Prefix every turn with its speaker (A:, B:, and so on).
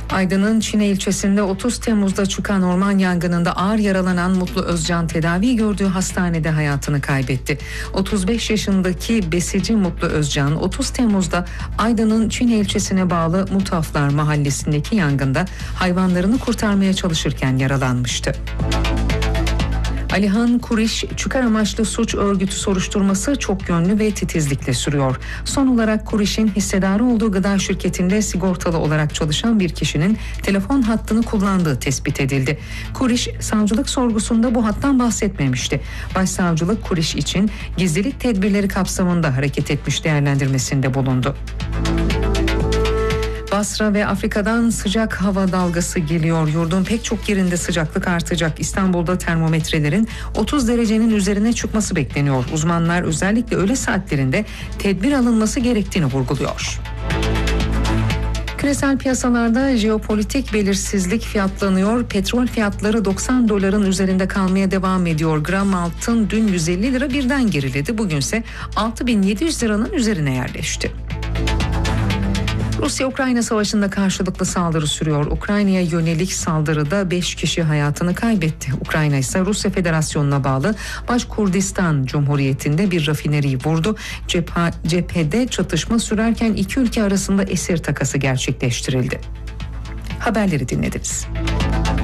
A: Aydın'ın Çine ilçesinde 30 Temmuz'da çıkan orman yangınında ağır yaralanan Mutlu Özcan tedavi gördüğü hastanede hayatını kaybetti. 35 yaşındaki besici Mutlu Özcan 30 Temmuz'da Aydın'ın Çine ilçesine bağlı Mutaflar mahallesindeki yangında hayvanlarını kurtarmaya çalışırken yaralanmıştı. Alihan Kuriş, çıkar amaçlı suç örgütü soruşturması çok yönlü ve titizlikle sürüyor. Son olarak Kuriş'in hissedarı olduğu gıda şirketinde sigortalı olarak çalışan bir kişinin telefon hattını kullandığı tespit edildi. Kuriş, savcılık sorgusunda bu hattan bahsetmemişti. Başsavcılık Kuriş için gizlilik tedbirleri kapsamında hareket etmiş değerlendirmesinde bulundu. Basra ve Afrika'dan sıcak hava dalgası geliyor. Yurdun pek çok yerinde sıcaklık artacak. İstanbul'da termometrelerin 30 derecenin üzerine çıkması bekleniyor. Uzmanlar özellikle öğle saatlerinde tedbir alınması gerektiğini vurguluyor. Küresel piyasalarda jeopolitik belirsizlik fiyatlanıyor. Petrol fiyatları 90 doların üzerinde kalmaya devam ediyor. Gram altın dün 150 lira birden geriledi. Bugünse 6.700 liranın üzerine yerleşti. Rusya-Ukrayna savaşında karşılıklı saldırı sürüyor. Ukrayna'ya yönelik saldırıda 5 kişi hayatını kaybetti. Ukrayna ise Rusya Federasyonu'na bağlı Başkurdistan Cumhuriyeti'nde bir rafineriyi vurdu. Cephede çatışma sürerken iki ülke arasında esir takası gerçekleştirildi. Haberleri dinlediniz.